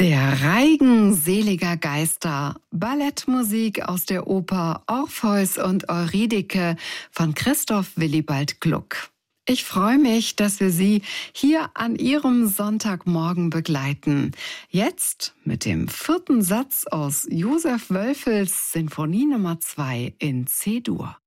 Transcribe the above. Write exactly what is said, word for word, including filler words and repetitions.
Der Reigen seliger Geister, Ballettmusik aus der Oper Orpheus und Eurydike von Christoph Willibald Gluck. Ich freue mich, dass wir Sie hier an Ihrem Sonntagmorgen begleiten. Jetzt mit dem vierten Satz aus Josef Wölfels Sinfonie Nummer zwei in C-Dur.